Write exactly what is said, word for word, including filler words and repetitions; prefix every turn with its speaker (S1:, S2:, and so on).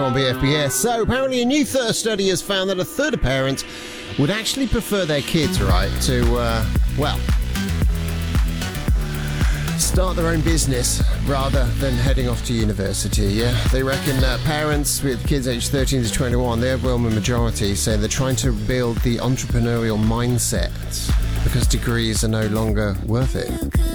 S1: on B F B S. So, apparently a new third study has found that a third of parents would actually prefer their kids, right, to, uh, well, start their own business rather than heading off to university, yeah? They reckon that parents with kids aged thirteen to twenty-one, the overwhelming majority, say they're trying to build the entrepreneurial mindset because degrees are no longer worth it.